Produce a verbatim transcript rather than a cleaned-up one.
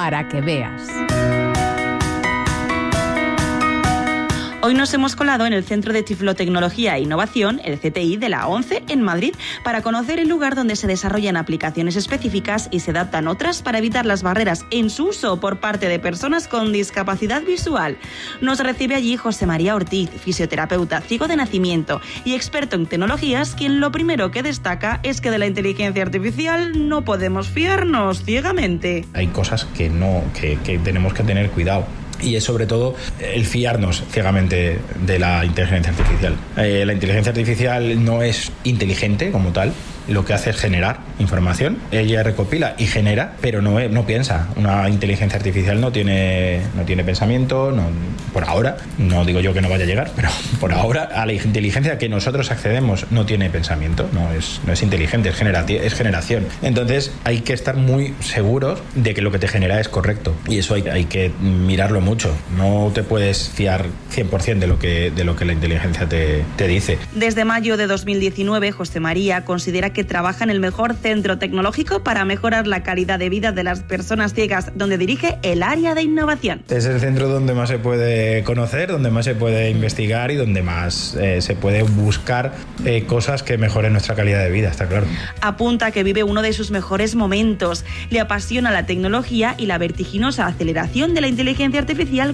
para que veas. Hoy nos hemos colado en el Centro de Tiflotecnología e Innovación, el C T I, de la ONCE en Madrid, para conocer el lugar donde se desarrollan aplicaciones específicas y se adaptan otras para evitar las barreras en su uso por parte de personas con discapacidad visual. Nos recibe allí José María Ortiz, fisioterapeuta, ciego de nacimiento y experto en tecnologías, quien lo primero que destaca es que de la inteligencia artificial no podemos fiarnos ciegamente. Hay cosas que no, que, que tenemos que tener cuidado. Y es sobre todo el fiarnos ciegamente de la inteligencia artificial. Eh, la inteligencia artificial no es inteligente como tal, lo que hace es generar información. Ella recopila y genera, pero no, no piensa. Una inteligencia artificial no tiene, no tiene pensamiento, no, por ahora, no digo yo que no vaya a llegar, pero por ahora a la inteligencia que nosotros accedemos no tiene pensamiento, no es, no es inteligente, es, generati- es generación. Entonces hay que estar muy seguros de que lo que te genera es correcto, y eso hay, hay que mirarlo mucho. No te puedes fiar cien por ciento de lo que, de lo que la inteligencia te, te dice. Desde mayo de dos mil diecinueve, José María considera que que trabaja en el mejor centro tecnológico para mejorar la calidad de vida de las personas ciegas, donde dirige el área de innovación. Es el centro donde más se puede conocer, donde más se puede investigar y donde más eh, se puede buscar eh, cosas que mejoren nuestra calidad de vida, está claro. Apunta que vive uno de sus mejores momentos. Le apasiona la tecnología y la vertiginosa aceleración de la inteligencia artificial